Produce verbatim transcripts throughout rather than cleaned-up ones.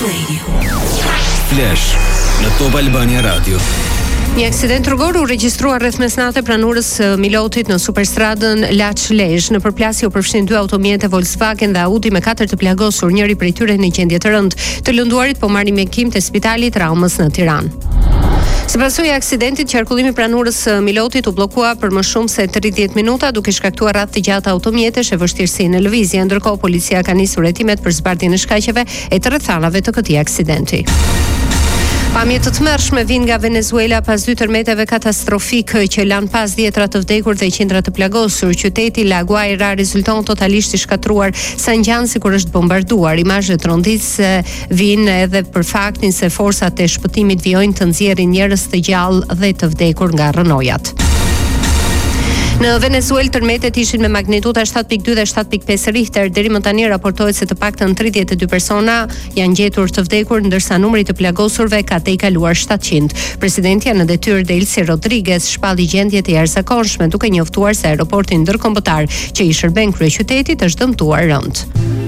Radio. Flash në Top Albania Radio. Një aksident rrugor u regjistrua rreth mesnatë pranurës Milotit në superstradën Laç-Lezhë. Në përplasje u përfshin dy automjete Volkswagen dhe Audi me katër të plagosur, njëri prej tyre në gjendje të rëndë. Të lënduarit po marrin mjekim te Spitali i Traumës në Tiranë. Si pasojë e aksidentit, qarkullimi pranurës Milotit u bllokua për më shumë se tridhjetë minuta, duke shkaktuar rreth të gjata automjetesh e vështirësi në lëvizje. Ndërkohë, policia ka nisur hetimet për zbardhjen e shkaqeve e të rrethanave të këtij aksidenti. Pamje të tmerrshme vijnë nga Venezuela pas dy tërmeteve katastrofik që lanë pas dhjetra të vdekur dhe qindra të plagosur. Qyteti La Guaira rezulton totalisht i shkatruar sa ngjan sikur është bombarduar. Imazhet rronditëse vijnë edhe për faktin se forcat e shpëtimit vijojnë të nxjerrin njerëz të gjallë dhe të vdekur nga rrënojat. Në Venezuelë tërmetet ishin me magnituda shtat pikë dy dhe shtat pikë pesë Richter. Deri më tani raportohet se të paktën tridhjetë e dy persona janë gjetur të vdekur, ndërsa numri të plagosurve ka tejkaluar shtatëqind. Presidentja në detyrë Delcy Rodriguez shpalli gjendjet e jashtëzakonshme, duke njoftuar se aeroporti ndërkombëtar që i shërben kryeqytetit është dëmtuar rënd.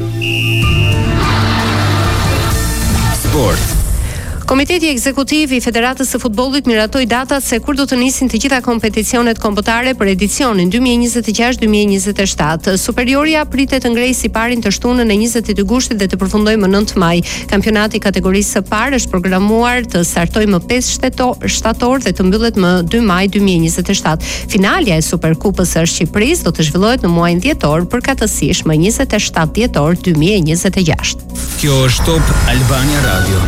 Sport. Komiteti ekzekutiv i Federatës së Futbollit miratoi datat se kur do të nisin të gjitha kompeticionet kombëtare për edicionin dy mijë e njëzet e gjashtë dy mijë e njëzet e shtatë. Superioria pritet të ngrejë si parin të shtunën e njëzet e dy gushtit dhe të përfundojë më nëntë maj. Kampionati i kategorisë së parë është programuar të startojë më pesë shtator dhe të mbyllet më dy maj dy mijë e njëzet e shtatë. Finalja e Superkupës së Shqipërisë do të zhvillohet në muajin dhjetor, përkatësisht më njëzet e shtatë dhjetor dy mijë e njëzet e gjashtë. Kjo është Top Albania Radio.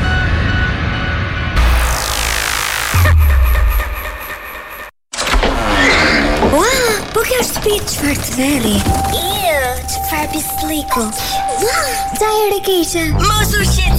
Çfarë të veri? Iu, çfarë pisliku? Ua, çfarë keqe? Mos u shqetëso.